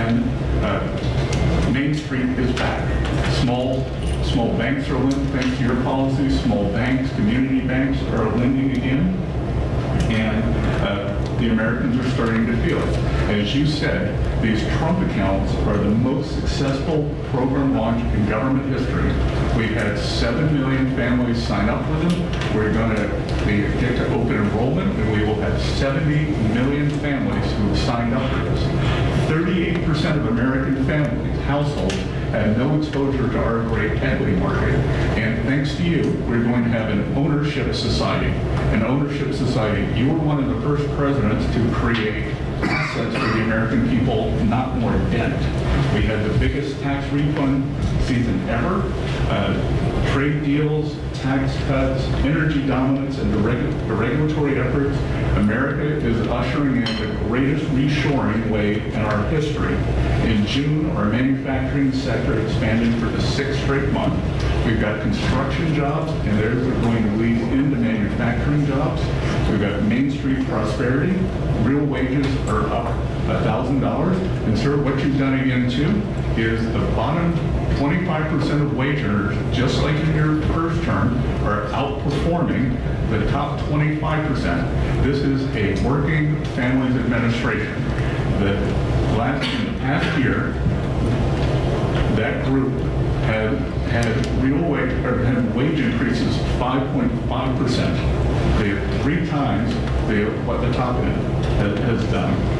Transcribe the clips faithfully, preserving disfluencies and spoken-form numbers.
and uh, Main Street is back. Small, small banks are lending, thanks to your policies. Small banks, community banks are lending again, and uh, the Americans are starting to feel it. As you said, these Trump accounts are the most successful program launch in government history. We've had seven million families sign up for them. We're going to get to open enrollment, and we will have seventy million families who have signed up for this. thirty-eight percent of American families, households, have no exposure to our great equity market. And thanks to you, we're going to have an ownership society. An ownership society. You were one of the first presidents to create assets for the American people, not more debt. We had the biggest tax refund season ever. Uh, trade deals, tax cuts, energy dominance, and the, regu the regulatory efforts. America is ushering in the greatest reshoring wave in our history. In June, our manufacturing sector expanded for the sixth straight month. We've got construction jobs, and they're going to lead into manufacturing jobs. We've got Main Street prosperity. Real wages are up one thousand dollars. And sir, what you've done again too is the bottom twenty-five percent of wage earners, just like in your first term, are outperforming the top twenty-five percent. This is a working families administration. The last, in the past year, that group had had real wage or had wage increases five point five percent. They have three times the, what the top end has, has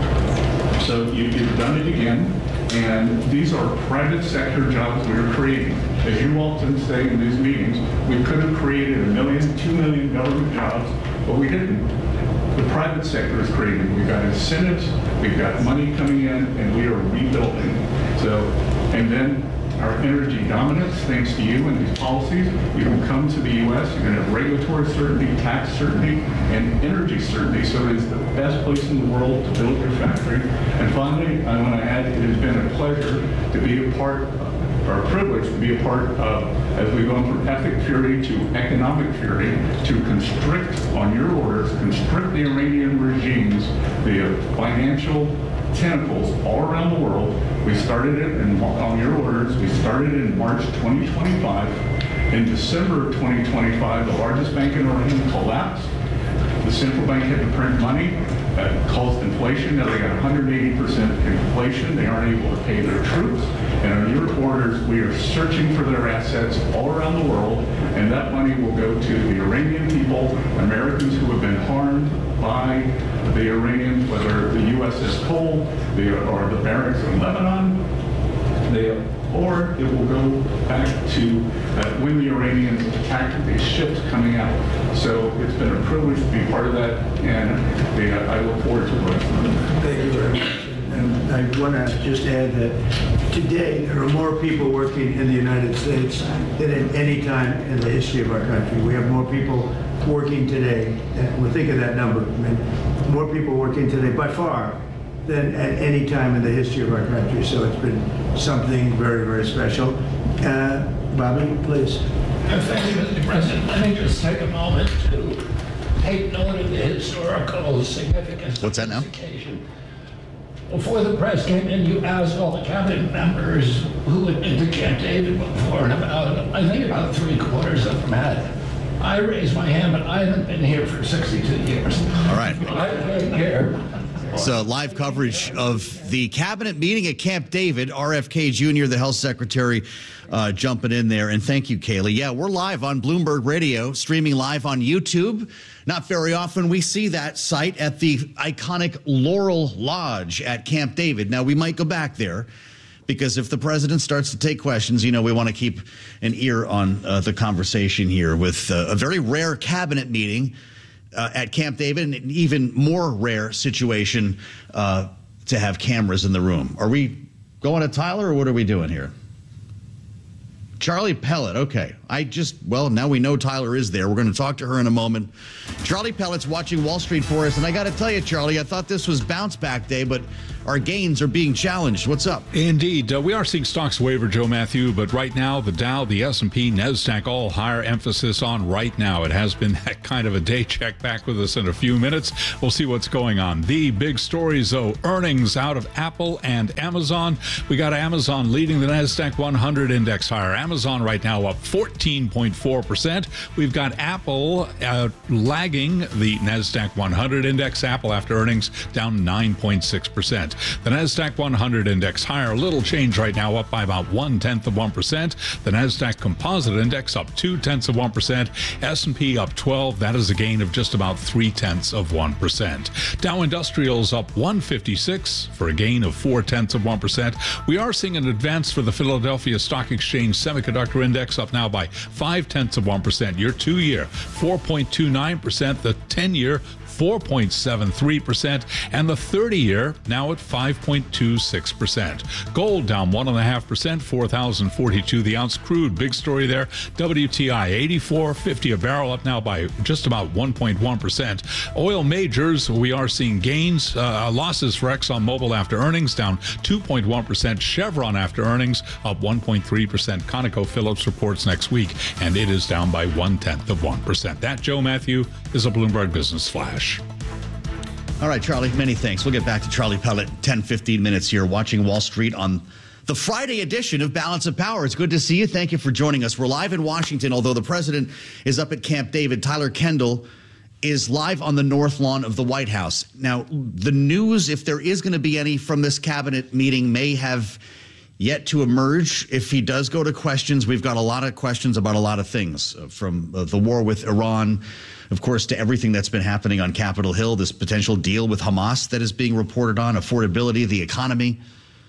done. So you, you've done it again. And these are private sector jobs we are creating. As you often say in these meetings, we could have created a million, two million government jobs, but we didn't. The private sector is creating. We've got incentives, we've got money coming in, and we are rebuilding. So, and then our energy dominance, thanks to you and these policies, you can come to the U S, you're going to have regulatory certainty, tax certainty, and energy certainty. So it is the best place in the world to build your factory. And finally, I want to add, it has been a pleasure to be a part, or a privilege to be a part of, as we've gone from ethnic fury to economic fury, to constrict, on your orders, constrict the Iranian regime's the financial tentacles all around the world. We started it in, on your orders, we started in March twenty twenty-five. In December of twenty twenty-five, the largest bank in Iran collapsed. The central bank had to print money. That caused inflation. Now they got one hundred eighty percent inflation. They aren't able to pay their troops. And on your orders, we are searching for their assets all around the world, and that money will go to the Iranian people, Americans who have been harmed by the Iranians, whether the U S S Cole, the, or the barracks in Lebanon, they, or it will go back to uh, when the Iranians attacked these ships coming out. So it's been a privilege to be part of that, and they, uh, I look forward to working with them. Thank you very much. And I want to just add that today there are more people working in the United States than at any time in the history of our country. We have more people working today. Well, think of that number. I mean, more people working today by far than at any time in the history of our country. So it's been something very, very special. Uh, Bobby, please. Thank you, Mister President. Let me just take a moment to take note of the historical significance What's that now? of this occasion. Before the press came in, you asked all the cabinet members who had been to Camp David before, and about, I think about three quarters of them had. I raised my hand, but I haven't been here for sixty-two years. All right. I take care. So live coverage of the cabinet meeting at Camp David. R F K Junior, the health secretary, uh, jumping in there. And thank you, Kaylee. Yeah, we're live on Bloomberg Radio, streaming live on YouTube. Not very often we see that site at the iconic Laurel Lodge at Camp David. Now, we might go back there because if the president starts to take questions, you know, we want to keep an ear on uh, the conversation here with uh, a very rare cabinet meeting Uh, at Camp David, and an even more rare situation uh, to have cameras in the room. Are we going to Tyler, or what are we doing here? Charlie Pellet, okay. I just, well, now we know Tyler is there. We're going to talk to her in a moment. Charlie Pellet's watching Wall Street for us, and I got to tell you, Charlie, I thought this was bounce back day, but our gains are being challenged. What's up? Indeed. Uh, we are seeing stocks waver, Joe Matthew, but right now the Dow, the S and P, NASDAQ, all higher emphasis on right now. It has been that kind of a day. Check back with us in a few minutes. We'll see what's going on. The big stories, though, earnings out of Apple and Amazon. We got Amazon leading the NASDAQ one hundred index higher. Amazon right now up fourteen point four percent. We've got Apple uh, lagging the NASDAQ one hundred index. Apple after earnings down nine point six percent. The NASDAQ one hundred index higher, little change right now, up by about one-tenth of one percent. The NASDAQ Composite Index up two-tenths of one percent. S and P up twelve. That is a gain of just about three-tenths of one percent. Dow Industrials up one fifty-six for a gain of four-tenths of one percent. We are seeing an advance for the Philadelphia Stock Exchange Semiconductor Index, up now by five-tenths of one percent. Your two-year, four point two nine percent. The ten-year, four point seven three percent, and the thirty-year now at five point two six percent. Gold down one point five percent, four thousand forty-two the ounce. Crude, big story there. W T I eighty-four fifty a barrel, up now by just about one point one percent. Oil majors, we are seeing gains, uh, losses for ExxonMobil after earnings, down two point one percent. Chevron after earnings up one point three percent. ConocoPhillips reports next week, and it is down by one-tenth of one percent. That, Joe Matthew, is a Bloomberg Business Flash. All right, Charlie, many thanks. We'll get back to Charlie Pellet ten, fifteen minutes here, watching Wall Street on the Friday edition of Balance of Power. It's good to see you. Thank you for joining us. We're live in Washington, although the president is up at Camp David. Tyler Kendall is live on the North Lawn of the White House. Now, the news, if there is going to be any from this cabinet meeting, may have yet to emerge. If he does go to questions, we've got a lot of questions about a lot of things, uh, from uh, the war with Iran, of course, to everything that's been happening on Capitol Hill, this potential deal with Hamas that is being reported on, affordability, the economy.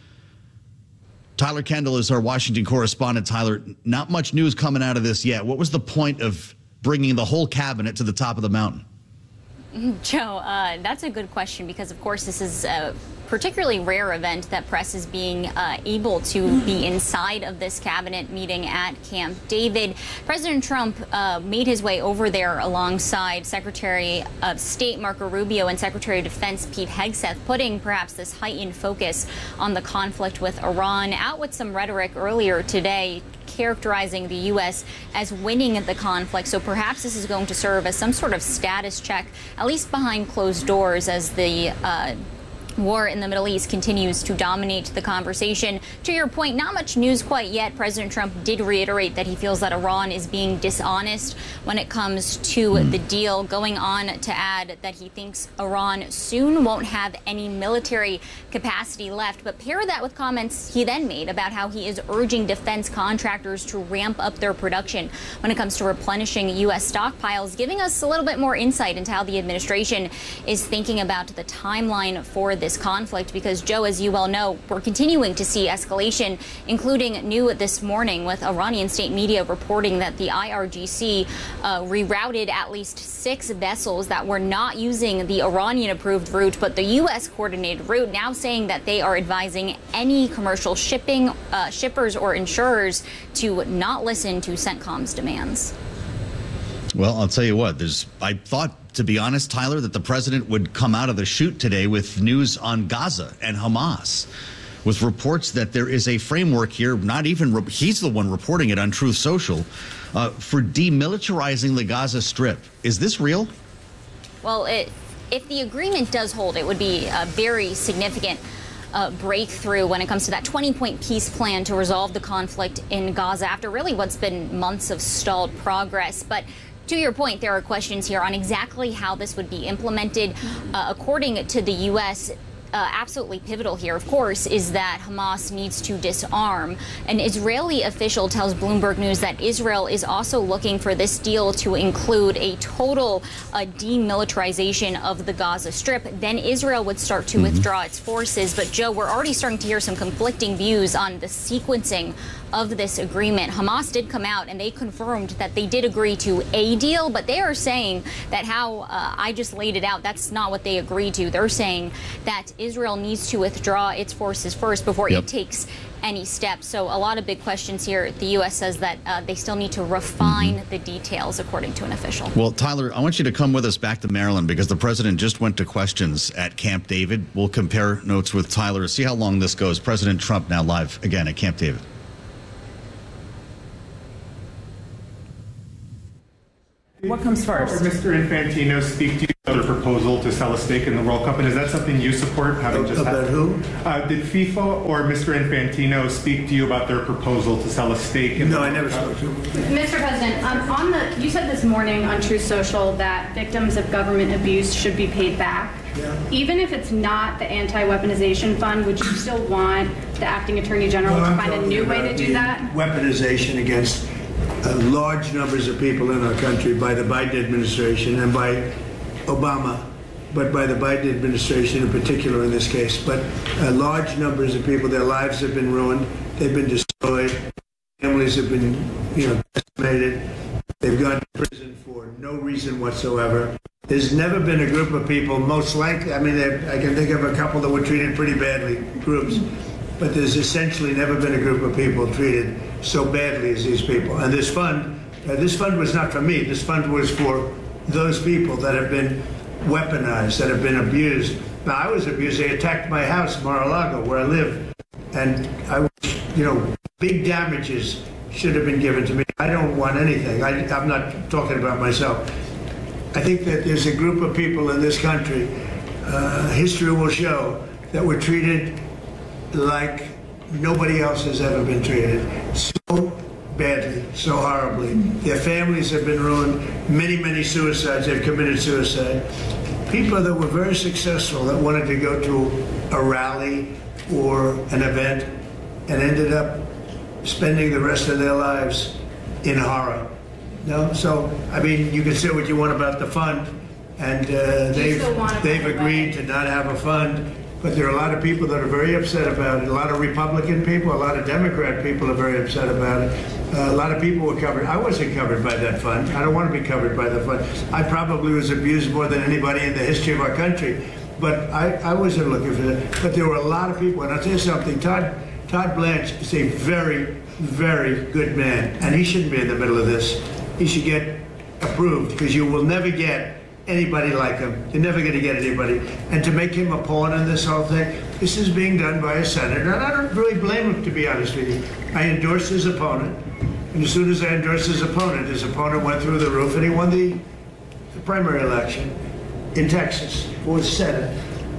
Tyler Kendall is our Washington correspondent. Tyler, not much news coming out of this yet. What was the point of bringing the whole cabinet to the top of the mountain? Joe, uh, that's a good question, because, of course, this is a particularly rare event that press is being uh, able to be inside of this cabinet meeting at Camp David. President Trump uh, made his way over there alongside Secretary of State Marco Rubio and Secretary of Defense Pete Hegseth, putting perhaps this heightened focus on the conflict with Iran, out with some rhetoric earlier today characterizing the U S as winning the conflict. So perhaps this is going to serve as some sort of status check, at least behind closed doors, as the uh, war in the Middle East continues to dominate the conversation. To your point, not much news quite yet. President Trump did reiterate that he feels that Iran is being dishonest when it comes to mm. the deal, going on to add that he thinks Iran soon won't have any military capacity left. But pair that with comments he then made about how he is urging defense contractors to ramp up their production when it comes to replenishing U S stockpiles, giving us a little bit more insight into how the administration is thinking about the timeline for this conflict. Because, Joe, as you well know, we're continuing to see escalation, including new this morning with Iranian state media reporting that the I R G C uh, rerouted at least six vessels that were not using the Iranian-approved route, but the U S coordinated route, now saying that they are advising any commercial shipping uh, shippers or insurers to not listen to CENTCOM's demands. Well, I'll tell you what, there's, I thought, to be honest, Tyler, that the president would come out of the chute today with news on Gaza and Hamas, with reports that there is a framework here, not even, he's the one reporting it on Truth Social, uh, for demilitarizing the Gaza Strip. Is this real? Well, it, if the agreement does hold, it would be a very significant Uh, breakthrough when it comes to that twenty-point peace plan to resolve the conflict in Gaza after really what's been months of stalled progress. But to your point, there are questions here on exactly how this would be implemented. Uh, according to the U S, Uh, absolutely pivotal here, of course, is that Hamas needs to disarm. An Israeli official tells Bloomberg News that Israel is also looking for this deal to include a total uh, demilitarization of the Gaza Strip. Then Israel would start to mm-hmm. withdraw its forces. But, Joe, we're already starting to hear some conflicting views on the sequencing of this agreement. Hamas did come out and they confirmed that they did agree to a deal, but they are saying that how uh, I just laid it out, that's not what they agreed to. They're saying that Israel needs to withdraw its forces first before yep. it takes any steps. So a lot of big questions here. The U S says that uh, they still need to refine mm-hmm. the details, according to an official. Well, Tyler, I want you to come with us back to Maryland because the president just went to questions at Camp David. We'll compare notes with Tyler to see how long this goes. President Trump now live again at Camp David. What comes first? Did Mister Infantino speak to you about their proposal to sell a stake in the World Cup? And is that something you support? Having just about had, who? Uh, did FIFA or Mister Infantino speak to you about their proposal to sell a stake in no, the I World never Cup? spoke to him. Mister President, um, on the, you said this morning on Truth Social that victims of government abuse should be paid back. Yeah. Even if it's not the anti-weaponization fund, would you still want the acting attorney general well, to I'm find a new way to do that? Weaponization against uh, large numbers of people in our country by the Biden administration and by Obama, but by the Biden administration in particular in this case. But uh, large numbers of people, their lives have been ruined. They've been destroyed. Families have been, you know, decimated. They've gone to prison for no reason whatsoever. There's never been a group of people, most likely, I mean, I can think of a couple that were treated pretty badly, groups, but there's essentially never been a group of people treated so badly as these people. And this fund, uh, this fund was not for me. This fund was for those people that have been weaponized, that have been abused. Now, I was abused. They attacked my house, Mar-a-Lago, where I live. And I was, you know, big damages should have been given to me. I don't want anything. I, I'm not talking about myself. I think that there's a group of people in this country, uh, history will show, that were treated like nobody else has ever been treated. So badly, so horribly. Their families have been ruined. Many, many suicides. They've committed suicide. People that were very successful that wanted to go to a rally or an event and ended up spending the rest of their lives in horror. No, so I mean, you can say what you want about the fund, and uh, they've they've agreed to not have a fund. But there are a lot of people that are very upset about it. A lot of Republican people, a lot of Democrat people are very upset about it. Uh, a lot of people were covered. I wasn't covered by that fund. I don't want to be covered by the fund. I probably was abused more than anybody in the history of our country. But I, I wasn't looking for that. But there were a lot of people. And I'll tell you something. Todd, Todd Blanche is a very, very good man. And he shouldn't be in the middle of this. He should get approved, because you will never get anybody like him. You're never going to get anybody. And to make him a pawn in this whole thing, this is being done by a senator. And I don't really blame him, to be honest with you. I endorsed his opponent. And as soon as I endorsed his opponent, his opponent went through the roof, and he won the, the primary election in Texas for the Senate.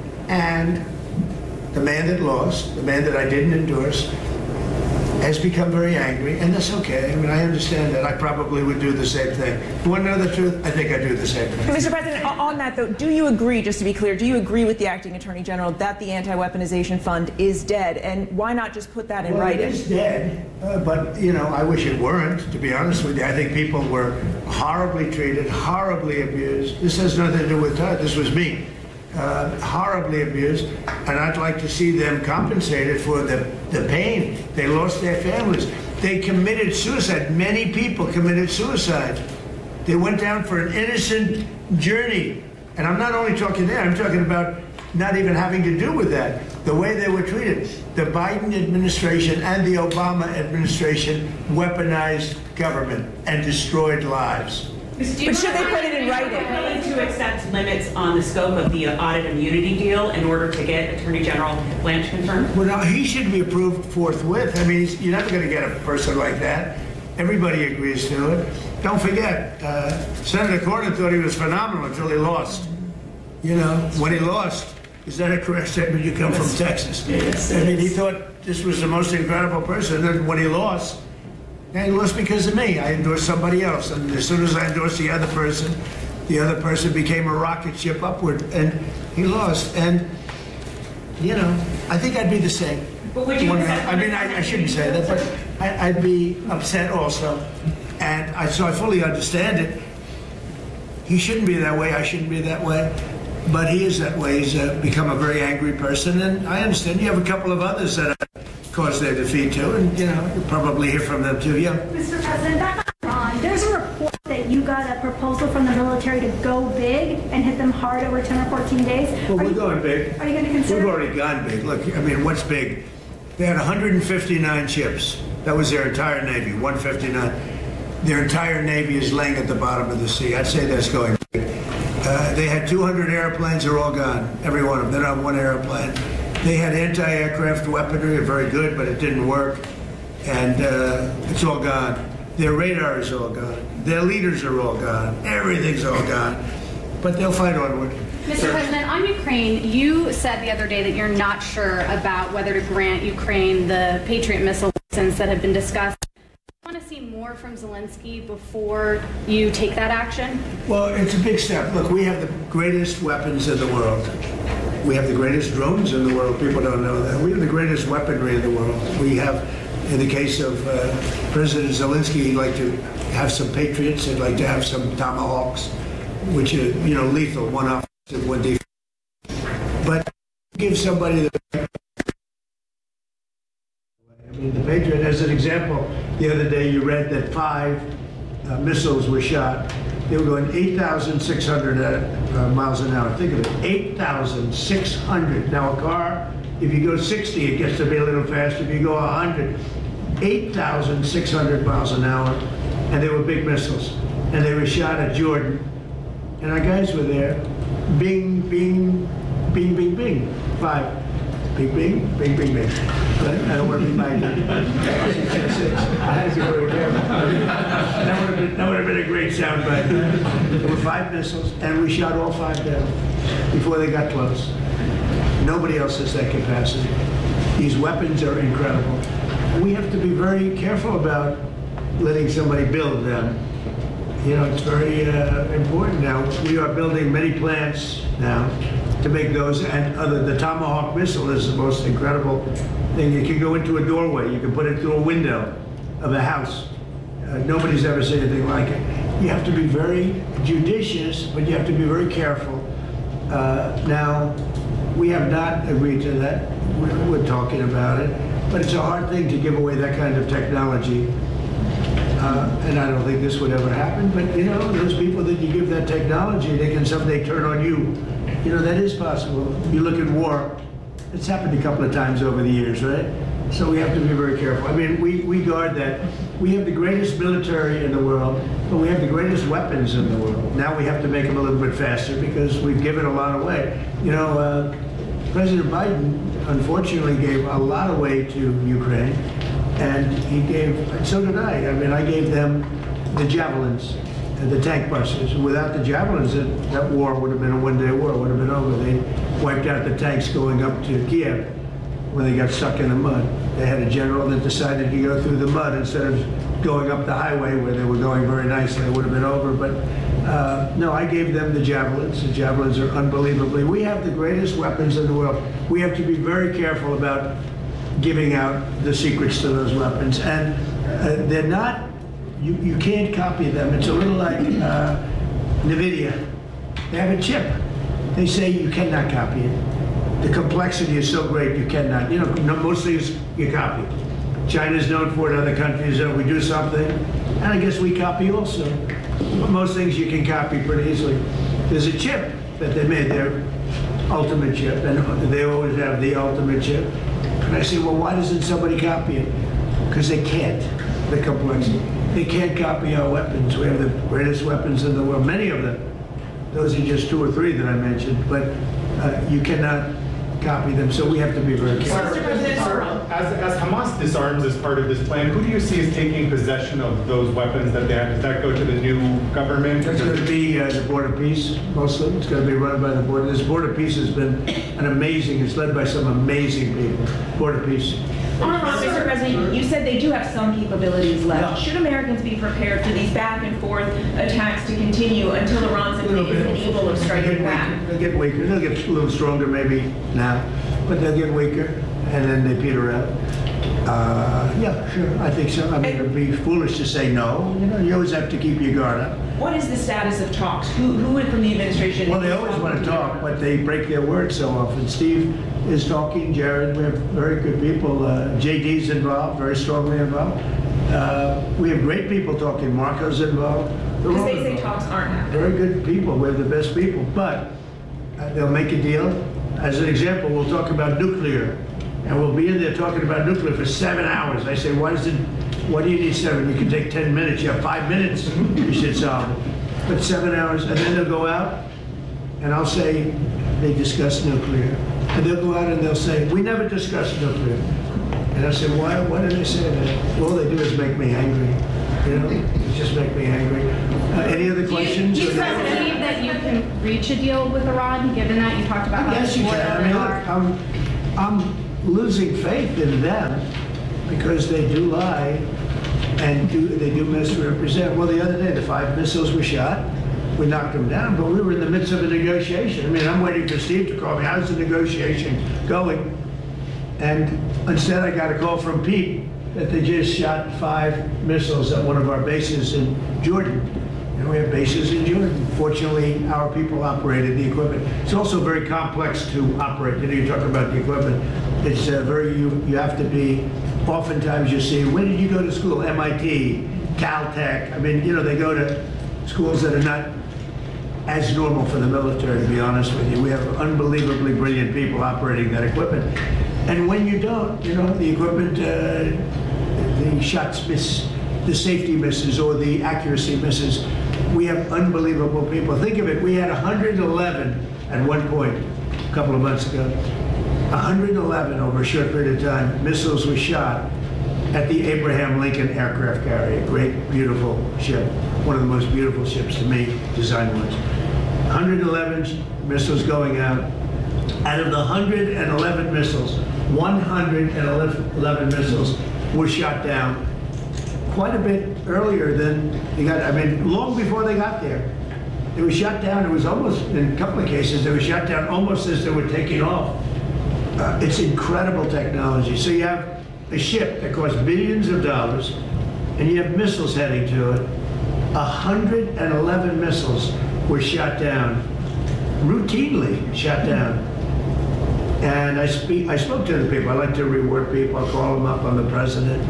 And the man that lost, the man that I didn't endorse, has become very angry, and that's okay. I mean, I understand that. I probably would do the same thing. You want to know the truth? I think I do the same thing. Mister President, on that, though, do you agree, just to be clear, do you agree with the acting attorney general that the anti-weaponization fund is dead? And why not just put that in well, writing? It is dead, uh, but, you know, I wish it weren't, to be honest with you. I think people were horribly treated, horribly abused. This has nothing to do with Todd. This was me. Uh, horribly abused, and I'd like to see them compensated for the, the pain. They lost their families. They committed suicide. Many people committed suicide. They went down for an innocent journey. And I'm not only talking there, I'm talking about not even having to do with that. The way they were treated. The Biden administration and the Obama administration weaponized government and destroyed lives. But should they put it in writing? Willing to accept limits on the scope of the audit immunity deal in order to get Attorney General Blanche confirmed? Well, no, he should be approved forthwith. I mean, he's, you're never going to get a person like that. Everybody agrees to it. Don't forget, uh, Senator Cornyn thought he was phenomenal until he lost. You know, when he lost, is that a correct statement? You come yes. from Texas. Yes. I mean, he thought this was the most incredible person. And then when he lost, and he lost because of me. I endorsed somebody else. And as soon as I endorsed the other person, the other person became a rocket ship upward. And he lost. And, you know, I think I'd be the same. But would you accept I mean, I, I shouldn't say that, but I, I'd be upset also. And I, so I fully understand it. He shouldn't be that way. I shouldn't be that way. But he is that way. He's uh, become a very angry person. And I understand you have a couple of others that are caused their defeat too, and you know, you'll probably hear from them too. Yeah. Mister President, back on Iran, there's a report that you got a proposal from the military to go big and hit them hard over ten or fourteen days. Well, are we're you, going big. Are you going to consider? We've already gone big. Look, I mean, what's big? They had one hundred fifty-nine ships. That was their entire Navy, one hundred fifty-nine. Their entire Navy is laying at the bottom of the sea. I'd say that's going big. Uh, they had two hundred airplanes. They're all gone. Every one of them. They're not one airplane. They had anti-aircraft weaponry, very good, but it didn't work. And uh, it's all gone. Their radar is all gone. Their leaders are all gone. Everything's all gone. But they'll fight onward. Mister President, on Ukraine, you said the other day that you're not sure about whether to grant Ukraine the Patriot missile license that have been discussed. Do you want to see more from Zelensky before you take that action? Well, it's a big step. Look, we have the greatest weapons in the world. We have the greatest drones in the world. People don't know that. We have the greatest weaponry in the world. We have, in the case of uh, President Zelensky, he'd like to have some Patriots. He'd like to have some Tomahawks, which are, you know, lethal, one offensive, one defensive. But give somebody the... I mean, the Patriot, as an example, the other day you read that five uh, missiles were shot. They were going eight thousand six hundred uh, miles an hour. Think of it, eight thousand six hundred. Now a car, if you go sixty, it gets to be a little faster. If you go one hundred, eight thousand six hundred miles an hour. And they were big missiles. And they were shot at Jordan. And our guys were there. Bing, bing, bing, bing, bing. Five. Bing, bing, bing, bing, bing. But I don't want to be like that. I had to be very careful. That would have been, that would have been a great sound bite. There were five missiles, and we shot all five down before they got close. Nobody else has that capacity. These weapons are incredible. We have to be very careful about letting somebody build them. You know, it's very uh, important now. We are building many plants now to make those, and other, the Tomahawk missile is the most incredible thing. You can go into a doorway, you can put it through a window of a house. Uh, nobody's ever seen anything like it. You have to be very judicious, but you have to be very careful. Uh, now, we have not agreed to that. We're, we're talking about it, but it's a hard thing to give away that kind of technology. Uh, and I don't think this would ever happen, but you know, those people that you give that technology, they can someday turn on you. You know, that is possible. You look at war, it's happened a couple of times over the years, right? So we have to be very careful. I mean, we, we guard that. We have the greatest military in the world, but we have the greatest weapons in the world. Now we have to make them a little bit faster because we've given a lot away. You know, uh, President Biden, unfortunately, gave a lot away to Ukraine. And he gave, and so did I. I mean, I gave them the javelins, and the tank busters. Without the javelins, that, that war would have been a one-day war. It would have been over. They wiped out the tanks going up to Kiev when they got stuck in the mud. They had a general that decided to go through the mud instead of going up the highway where they were going very nicely. It would have been over. But uh, no, I gave them the javelins. The javelins are unbelievably. We have the greatest weapons in the world. We have to be very careful about giving out the secrets to those weapons. And uh, they're not, you, you can't copy them. It's a little like uh, NVIDIA. They have a chip. They say you cannot copy it. The complexity is so great you cannot. You know, most things you copy. China's known for it, other countries, uh, we do something, and I guess we copy also. Most things you can copy pretty easily. There's a chip that they made, their ultimate chip, and they always have the ultimate chip. And I say, well, why doesn't somebody copy it? Because they can't, the complexity. They can't copy our weapons. We have the greatest weapons in the world, many of them. Those are just two or three that I mentioned, but uh, you cannot copy them, so we have to be very careful. As, as Hamas disarms as part of this plan, who do you see as taking possession of those weapons that they have? Does that go to the new government? It's going to be uh, the Board of Peace, mostly. It's going to be run by the Board. This Board of Peace has been an amazing, it's led by some amazing people. Board of Peace. Mister President, you said they do have some capabilities left. Should Americans be prepared for these back and forth attacks to continue until Iran simply is incapable of striking back? They'll get weaker. They'll get a little stronger maybe now, but they'll get weaker, and then they peter out. Uh, yeah, sure. I think so. I mean, it would be foolish to say no. You know, you always have to keep your guard up. What is the status of talks? Who, who from the administration? Well, they always want to talk, but they break their word so often. Steve is talking. Jared, we have very good people. Uh, J D's involved, very strongly involved. Uh, we have great people talking. Marco's involved. They're Because all they say involved. talks aren't happening. Very good people. We have the best people. But uh, they'll make a deal. As an example, we'll talk about nuclear. And we'll be in there talking about nuclear for seven hours. I say, why does it, why do you need seven? You can take ten minutes. You have five minutes. You should solve it. But seven hours, and then they'll go out, and I'll say, they discussed nuclear. And they'll go out and they'll say, we never discussed nuclear. And I say, why, why did they say that? All they do is make me angry. You know, it just make me angry. Uh, any other questions? Do you, do you guys believe that you can reach a deal with Iran, given that you talked about how Yes, you can. I mean, look, I'm, I'm losing faith in them because they do lie and do, they do misrepresent. Well, the other day, the five missiles were shot. We knocked them down, but we were in the midst of a negotiation. I mean, I'm waiting for Steve to call me. How's the negotiation going? And instead, I got a call from Pete that they just shot five missiles at one of our bases in Jordan. And we have bases in Jordan. Fortunately, our people operated the equipment. It's also very complex to operate. You know, you talk about the equipment. It's uh, very, you, you have to be, oftentimes you see, when did you go to school? M I T, Caltech. I mean, you know, they go to schools that are not as normal for the military, to be honest with you. We have unbelievably brilliant people operating that equipment. And when you don't, you know, the equipment, uh, the shots miss, the safety misses, or the accuracy misses. We have unbelievable people. Think of it, we had one hundred eleven at one point, a couple of months ago. one hundred eleven over a short period of time, missiles were shot at the Abraham Lincoln aircraft carrier. Great, beautiful ship. One of the most beautiful ships to me, design-wise. one hundred eleven missiles going out. Out of the one hundred eleven missiles, one hundred eleven missiles were shot down quite a bit earlier than they got. I mean, long before they got there. They were shot down. It was almost, in a couple of cases, they were shot down almost as they were taking off. Uh, it's incredible technology. So you have a ship that costs billions of dollars, and you have missiles heading to it. one hundred eleven missiles were shot down, routinely shot down. And I speak, I spoke to the people. I like to reward people. I call them up on the president,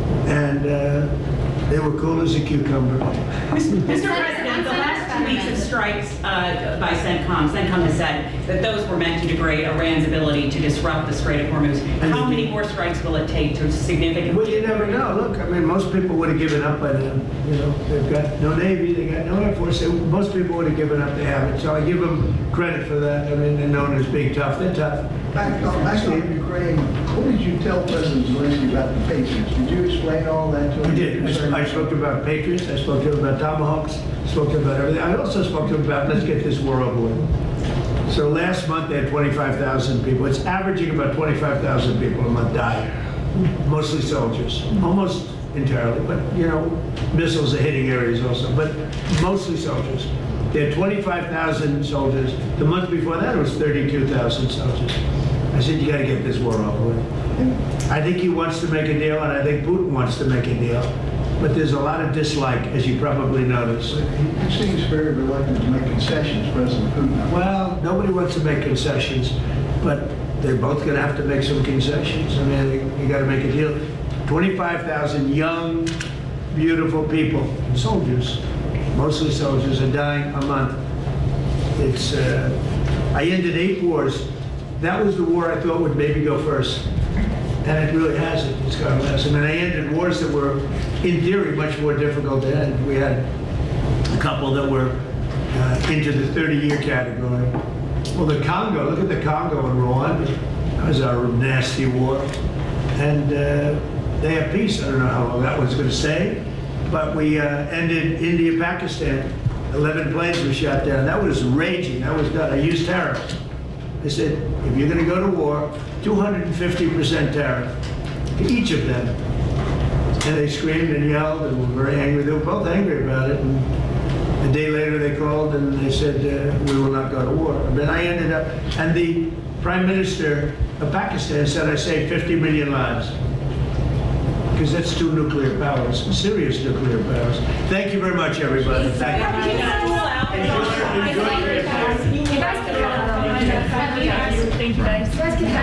and uh, they were cool as a cucumber. Mister President, the last two weeks of strikes uh, by CENTCOM, CENTCOM has said that those were meant to degrade Iran's ability to disrupt the Strait of Hormuz. How many more strikes will it take to significantly? Well, you never know. Look, I mean, most people would have given up by now. You know, they've got no Navy, they got no Air Force. They, most people would have given up. They haven't. So I give them credit for that. I mean, they're known as being tough. They're tough. Back on, back on Ukraine, what did you tell President Zelensky about the Patriots? Did you explain all that to him? I did. I, I spoke about Patriots. I spoke to him about Tomahawks. I spoke to him about everything. I also spoke to him about, let's get this war over with. So last month they had twenty-five thousand people. It's averaging about twenty-five thousand people a month die. Mostly soldiers. Almost entirely. But, you know, missiles are hitting areas also. But mostly soldiers. They had twenty-five thousand soldiers. The month before that, it was thirty-two thousand soldiers. I said, you got to get this war over with. I think he wants to make a deal, and I think Putin wants to make a deal. But there's a lot of dislike, as you probably noticed. He seems very reluctant to make concessions, President Putin. Well, nobody wants to make concessions, but they're both going to have to make some concessions. I mean, you got to make a deal. twenty-five thousand young, beautiful people, soldiers, mostly soldiers, are dying a month. It's, uh, I ended eight wars. That was the war I thought would maybe go first. And it really hasn't. It's gone less. I mean, I ended wars that were, in theory, much more difficult to end. We had a couple that were uh, into the thirty-year category. Well, the Congo, look at the Congo and Rwanda. That was our nasty war. And uh, they have peace. I don't know how long that one's going to stay. But we uh, ended India, Pakistan. eleven planes were shot down. That was raging. That was done. I used tariff. I said, if you're going to go to war, two hundred fifty percent tariff to each of them. And they screamed and yelled and were very angry. They were both angry about it. And a day later they called and they said, uh, we will not go to war. And then I ended up, and the Prime Minister of Pakistan said I saved fifty million lives. Because that's two nuclear powers, serious nuclear powers. Thank you very much, everybody. Thank you. You guys can Thank you, guys.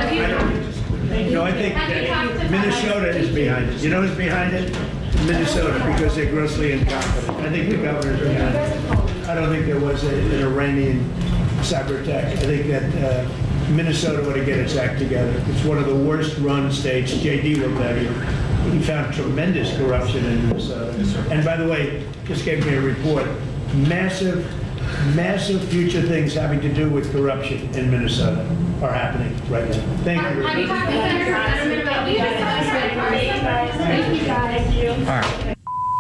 No, I think that Minnesota is behind it. You know who's behind it? Minnesota, because they're grossly incompetent. I think the governor's behind it. I don't think there was a, an Iranian cyber attack. I think that uh, Minnesota ought to get its act together. It's one of the worst run states. J D will tell you. He found tremendous corruption in Minnesota. And by the way, just gave me a report. Massive, massive future things having to do with corruption in Minnesota are happening right now. Thank you. Have you talked to Senator Fetterman about legal Thank you, guys. All right.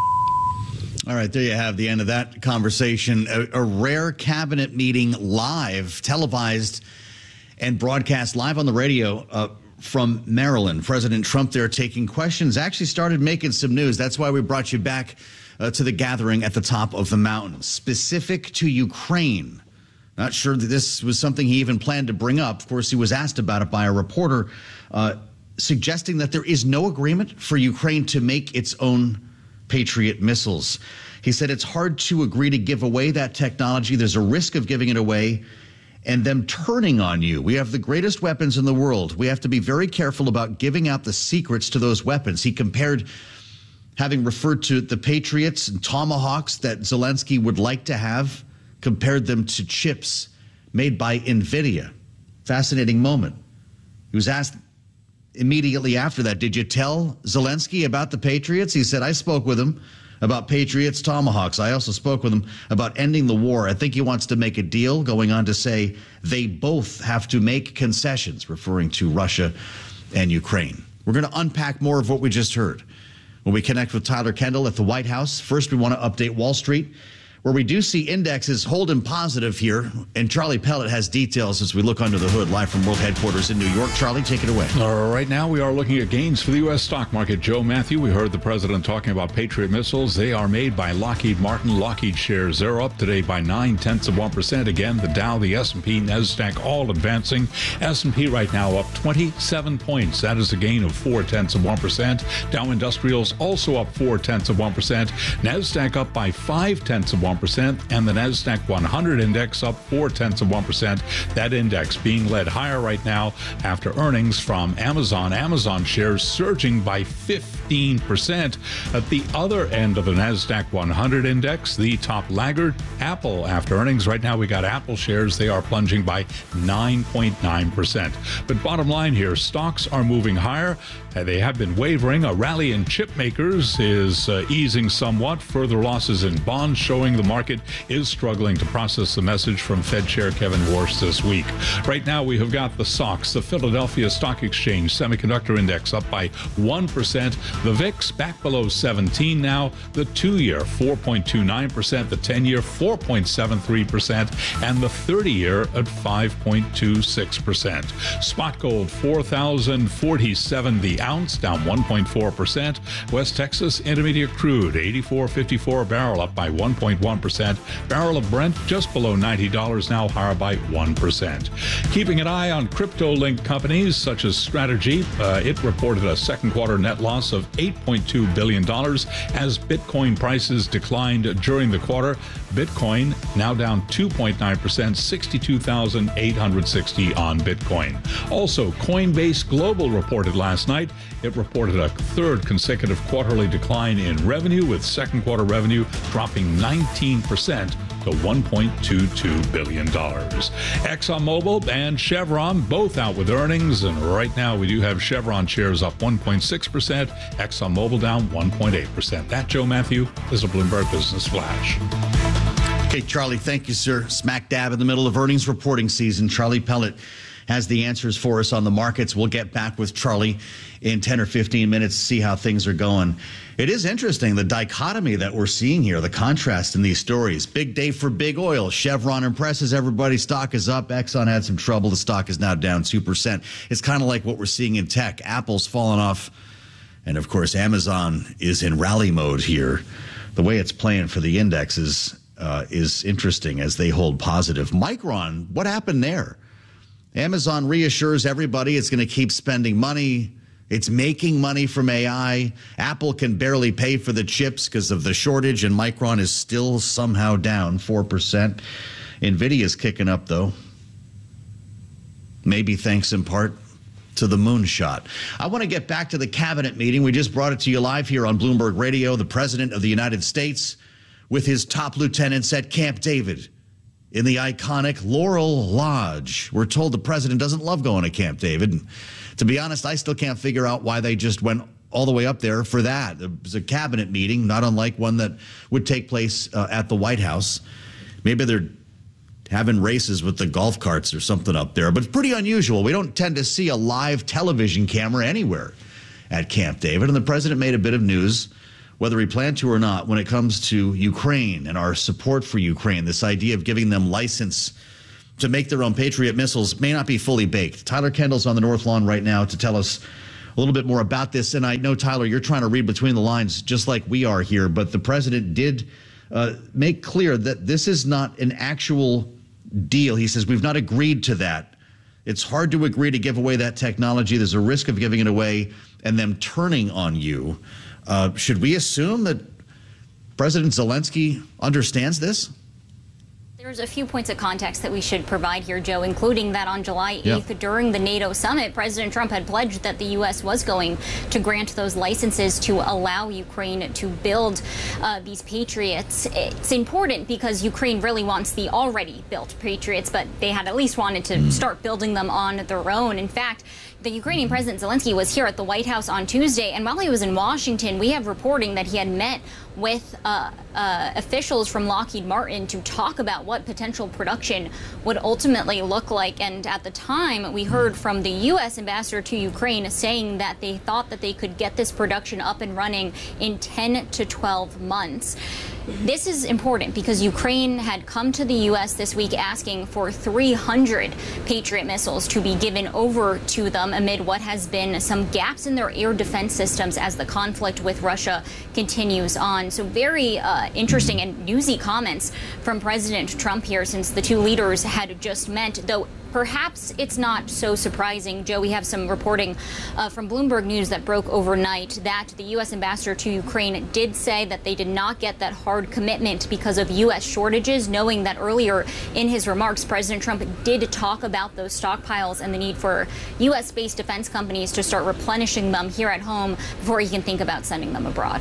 All right, there you have the end of that conversation. A, a rare cabinet meeting live, televised and broadcast live on the radio uh, from Maryland. President Trump there taking questions, actually started making some news. That's why we brought you back uh, to the gathering at the top of the mountain, specific to Ukraine. Not sure that this was something he even planned to bring up. Of course, he was asked about it by a reporter, uh, suggesting that there is no agreement for Ukraine to make its own Patriot missiles. He said it's hard to agree to give away that technology. There's a risk of giving it away and them turning on you. We have the greatest weapons in the world. We have to be very careful about giving out the secrets to those weapons. He compared, having referred to the Patriots and Tomahawks that Zelensky would like to have, compared them to chips made by NVIDIA. Fascinating moment. He was asked immediately after that, did you tell Zelensky about the Patriots? He said, I spoke with him about Patriots, Tomahawks. I also spoke with him about ending the war. I think he wants to make a deal, going on to say they both have to make concessions, referring to Russia and Ukraine. We're going to unpack more of what we just heard when we connect with Tyler Kendall at the White House. First, we want to update Wall Street, where we do see indexes holding positive here. And Charlie Pellet has details as we look under the hood, live from World Headquarters in New York. Charlie, take it away. Uh, right now, we are looking at gains for the U S stock market. Joe Matthew, we heard the president talking about Patriot missiles. They are made by Lockheed Martin. Lockheed shares, they're up today by nine tenths of one percent. Again, the Dow, the S and P, NASDAQ, all advancing. S and P right now up twenty-seven points. That is a gain of four tenths of one percent. Dow Industrials also up four tenths of one percent. NASDAQ up by five tenths of one percent. And the NASDAQ one hundred index up four tenths of one percent. That index being led higher right now after earnings from Amazon. Amazon shares surging by fifteen percent. At the other end of the NASDAQ one hundred index, the top laggard, Apple, after earnings. Right now we got Apple shares. They are plunging by nine point nine percent. But bottom line here, stocks are moving higher. They have been wavering. A rally in chip makers is uh, easing somewhat. Further losses in bonds showing the market is struggling to process the message from Fed Chair Kevin Warsh this week. Right now, we have got the S O X, the Philadelphia Stock Exchange Semiconductor Index, up by one percent. The V I X back below seventeen now. The two-year, four point two nine percent. The ten-year, four point seven three percent. And the thirty-year at five point two six percent. Spot gold, four thousand forty-seven the ounce, down one point four percent. West Texas Intermediate crude, eighty-four fifty-four a barrel, up by one point one percent. Barrel of Brent just below ninety dollars now, higher by one percent. Keeping an eye on crypto-linked companies such as Strategy, uh, it reported a second quarter net loss of eight point two billion dollars as Bitcoin prices declined during the quarter. Bitcoin now down two point nine percent, sixty-two thousand eight hundred sixty on Bitcoin. Also, Coinbase Global reported last night. It reported a third consecutive quarterly decline in revenue, with second quarter revenue dropping nineteen percent to one point two two billion dollars. ExxonMobil and Chevron both out with earnings, and right now we do have Chevron shares up one point six percent, ExxonMobil down one point eight percent. That, Joe Matthew, is a Bloomberg Business Flash. Okay, Charlie, thank you, sir. Smack dab in the middle of earnings reporting season. Charlie Pellet has the answers for us on the markets. We'll get back with Charlie in ten or fifteen minutes to see how things are going. It is interesting, the dichotomy that we're seeing here, the contrast in these stories. Big day for big oil. Chevron impresses everybody. Stock is up. Exxon had some trouble. The stock is now down two percent. It's kind of like what we're seeing in tech. Apple's fallen off. And, of course, Amazon is in rally mode here. The way it's playing for the indexes uh, is interesting as they hold positive. Micron, what happened there? Amazon reassures everybody it's going to keep spending money. It's making money from A I. Apple can barely pay for the chips because of the shortage, and Micron is still somehow down four percent. NVIDIA's kicking up, though. maybe thanks in part to the moonshot. I want to get back to the cabinet meeting. We just brought it to you live here on Bloomberg Radio. The President of the United States with his top lieutenants at Camp David in the iconic Laurel Lodge. We're told the president doesn't love going to Camp David. And to be honest, I still can't figure out why they just went all the way up there for that. It was a cabinet meeting, not unlike one that would take place uh, at the White House. Maybe they're having races with the golf carts or something up there, but it's pretty unusual. We don't tend to see a live television camera anywhere at Camp David, and the president made a bit of news, whether he planned to or not, when it comes to Ukraine and our support for Ukraine. This idea of giving them license to make their own Patriot missiles may not be fully baked. Tyler Kendall's on the North Lawn right now to tell us a little bit more about this, and I know, Tyler, you're trying to read between the lines just like we are here, but the president did uh, make clear that this is not an actual deal. He says, we've not agreed to that. It's hard to agree to give away that technology. There's a risk of giving it away and them turning on you. Uh, should we assume that President Zelensky understands this? There's a few points of context that we should provide here, Joe, including that on July eighth, yeah. during the NATO summit, President Trump had pledged that the U S was going to grant those licenses to allow Ukraine to build uh, these Patriots. It's important because Ukraine really wants the already built Patriots, but they had at least wanted to mm. start building them on their own. In fact, the Ukrainian President Zelensky was here at the White House on Tuesday, and while he was in Washington, we have reporting that he had met with uh, uh, officials from Lockheed Martin to talk about what potential production would ultimately look like. And at the time, we heard from the U S ambassador to Ukraine saying that they thought that they could get this production up and running in ten to twelve months. This is important because Ukraine had come to the U S this week asking for three hundred Patriot missiles to be given over to them amid what has been some gaps in their air defense systems as the conflict with Russia continues on. So very uh, interesting and newsy comments from President Trump here, since the two leaders had just met, though perhaps it's not so surprising. Joe, we have some reporting uh, from Bloomberg News that broke overnight that the U S ambassador to Ukraine did say that they did not get that hard commitment because of U S shortages, knowing that earlier in his remarks, President Trump did talk about those stockpiles and the need for U S-based defense companies to start replenishing them here at home before he can think about sending them abroad.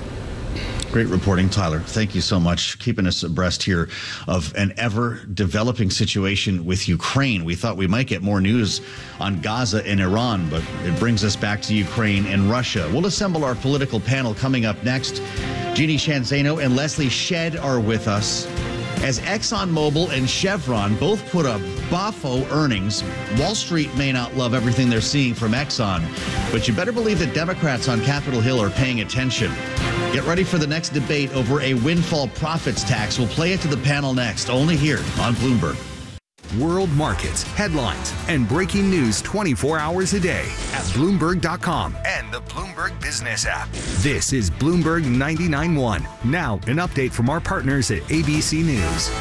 Great reporting, Tyler. Thank you so much. Keeping us abreast here of an ever-developing situation with Ukraine. We thought we might get more news on Gaza and Iran, but it brings us back to Ukraine and Russia. We'll assemble our political panel coming up next. Jeannie Shanzano and Leslie Shedd are with us. As ExxonMobil and Chevron both put up boffo earnings, Wall Street may not love everything they're seeing from Exxon, but you better believe that Democrats on Capitol Hill are paying attention. Get ready for the next debate over a windfall profits tax. We'll play it to the panel next, only here on Bloomberg. World markets, headlines, and breaking news twenty-four hours a day at Bloomberg dot com and the Bloomberg Business app. This is Bloomberg ninety-nine point one. Now, an update from our partners at A B C News.